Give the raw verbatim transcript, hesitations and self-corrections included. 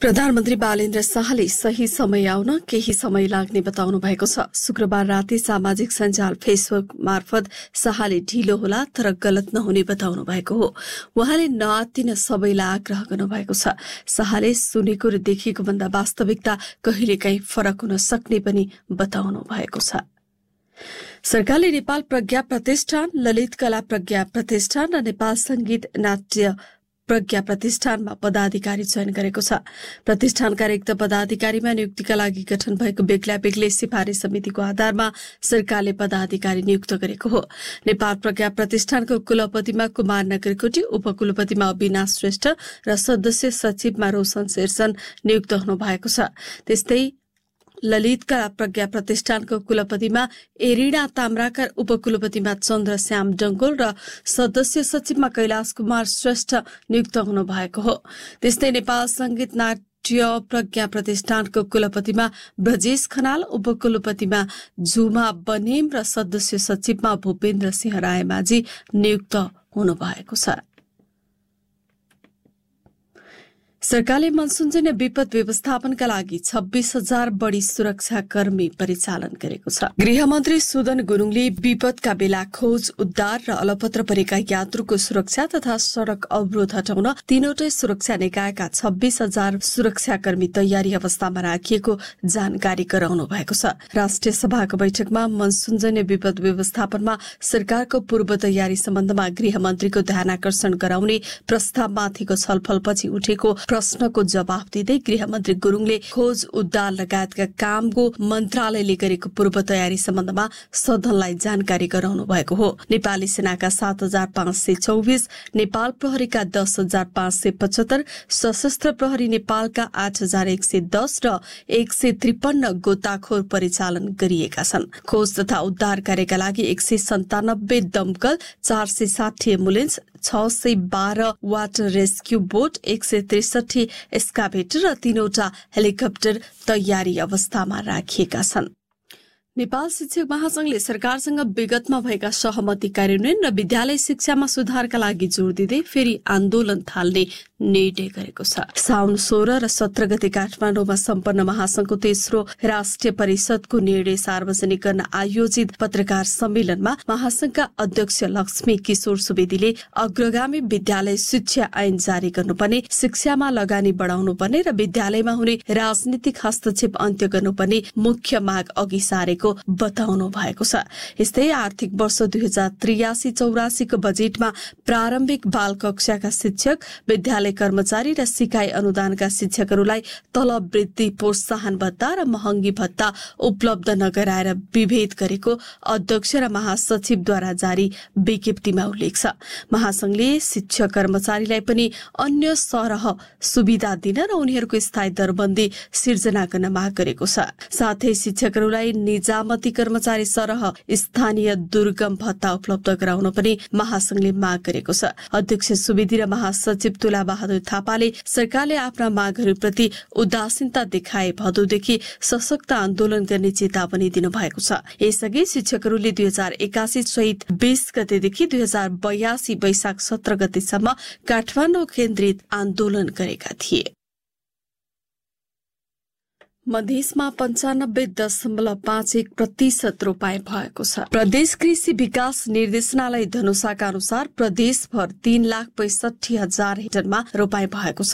प्रधानमन्त्री बालेन्द्र शाहले सही समय आउन केही समय लाग्ने बताउनु भएको छ। शुक्रबार राति सामाजिक सञ्जाल फेसबुक मार्फत शाहले ढिलो होला तर गलत नहुने बताउनु भएको हो। उहाँले नआत्तिन सबैलाई आग्रह गर्नुभएको छ। शाहले सुनेको र देखेको भन्दा वास्तविकता कहिलेकाहीँ फरक हुन सक्ने पनि बताउनु भएको छ। सरकारले नेपाल प्रज्ञा प्रतिष्ठान, ललित कला प्रज्ञा प्रतिष्ठान र नेपाल संगीत नाट्य प्रज्ञा प्रतिष्ठानमा पदाधिकारी चयन गरेको छ। प्रतिष्ठानका रिक्त पदाधिकारीमा नियुक्तिका लागि गठन भएको बेग्ला बेग्लै सिफारिस समितिको आधारमा सरकारले पदाधिकारी नियुक्त गरेको हो। नेपाल प्रज्ञा प्रतिष्ठानको कुलपतिमा कुमार नगरकोटी, उपकुलपतिमा अविनाश श्रेष्ठ र सदस्य सचिवमा रोशन शेरसन नियुक्त हुनु भएको छ। त्यस्तै ललित कला प्रज्ञा प्रतिष्ठानको कुलपतिमा एरिना ताम्राकर, उपकुलपतिमा चन्द्र श्याम डंगोल र सदस्य सचिवमा कैलाश कुमार श्रेष्ठ नियुक्त हुनु भएको हो। त्यस्तै नेपाल संगीत नाट्य प्रज्ञा प्रतिष्ठानको कुलपतिमा ब्रजेश खनाल, उपकुलपतिमा झुमा बनेम र सदस्य सचिवमा भूपेन्द्र सिंह रायमाझी नियुक्त हुनु भएको छ। सरकारले मनसूनजन्य विपद व्यवस्थापनका लागि छब्बीस हजार बढ़ी सुरक्षाकर्मी परिचालन गरेको छ। गृहमन्त्री सुदन गुरुङले विपदका बेला खोज, उद्धार र अलपत्र परेका यात्रुको सुरक्षा तथा सड़क अवरोध हटाउन तीनवटै सुरक्षा निकायका छब्बीस हजार सुरक्षाकर्मी तयारी अवस्थामा राखिएको जानकारी गराउनु भएको छ। राष्ट्रिय सभाको बैठकमा मनसूनजन्य विपद व्यवस्थापनमा सरकारको पूर्व तयारी सम्बन्धमा गृहमन्त्रीको ध्यानाकर्षण गराउने प्रस्तावमाथिको छलफलपछि उठेको प्रश्नको जवाफ दिँदै गृहमन्त्री गुरुङले खोज, उद्धार लगायतका कामको मन्त्रालयले गरेको पूर्व तयारी सम्बन्धमा सदनलाई जानकारी गराउनु भएको हो। नेपाली सेनाका सात हजार पाँच सय चौबिस, नेपाल प्रहरीका दस हजार पाँच सय पचहत्तर, सशस्त्र प्रहरी नेपालका आठ हजार एक सय दस र एक सय त्रिपन्न गोताखोर परिचालन गरिएका छन्। खोज तथा उद्धार कार्यका लागि एक सय सन्तानब्बे दमकल, चार सय साठी एम्बुलेन्स, छ सय बाह्र वाटर रेस्क्यू बोट, एक सय त्रिसठी एस्काभेटर र तीनवटा हेलिकप्टर तयारी अवस्थामा राखिएका छन्। नेपाल शिक्षक महासंघले सरकारसँग विगतमा भएका सहमति कार्यान्वयन र विद्यालय शिक्षामा सुधारका लागि जोड़ दिँदै फेरि आन्दोलन थाल्ने निर्णय गरेको छ। साउन सोह्र र सत्र गते काठमाडौँमा सम्पन्न महासंघको तेस्रो राष्ट्रिय परिषदको निर्णय सार्वजनिक गर्न आयोजित पत्रकार सम्मेलनमा महासंघका अध्यक्ष लक्ष्मी किशोर सुवेदीले अग्रगामी विद्यालय शिक्षा ऐन जारी गर्नुपर्ने, शिक्षामा लगानी बढ़ाउनुपर्ने र विद्यालयमा हुने राजनीतिक हस्तक्षेप अन्त्य गर्नुपर्ने मुख्य माग अघि सारेको बताउनु भएको छ। यस्तै आर्थिक वर्ष दुई हजार त्रियासी चौरासीको बजेटमा प्रारम्भिक बाल कक्षाका शिक्षक, विद्यालय कर्मचारी र सिकाइ अनुदानका शिक्षकहरूलाई तलब वृद्धि, प्रोत्साहन भत्ता र महँगी भत्ता उपलब्ध नगराएर विभेद गरेको अध्यक्ष र महासचिवद्वारा जारी विज्ञप्तिमा उल्लेख छ। महासंघले शिक्षक कर्मचारीलाई पनि अन्य सरह सुविधा दिन र उनीहरूको स्थायी दरबन्दी सिर्जना गर्न माग गरेको छ। साथै शिक्षकहरूलाई निजामती कर्मचारी सरह स्थानीय दुर्गम भत्ता उपलब्ध गराउन पनि महासंघले माग गरेको छ। अध्यक्ष सुवेदी र महासचिव तुला बहादुर थापाले सरकारले आफ्ना मागहरूप्रति उदासीनता देखाए भदौदेखि सशक्त आन्दोलन गर्ने चेतावनी दिनुभएको छ। यसअघि शिक्षकहरूले दुई हजार एकासी चैत बीस गतेदेखि दुई हजार बयासी वैशाख सत्र गतेसम्म काठमाडौँ केन्द्रित आन्दोलन गरेका थिए। मधेसमा पञ्चानब्बे दशमलव पाँच एक प्रतिशत रोपाई भएको छ। प्रदेश कृषि विकास निर्देशनालय धनुषाका अनुसार प्रदेशभर तीन लाख पैंसठी हजार हेक्टरमा रोपाई भएको छ।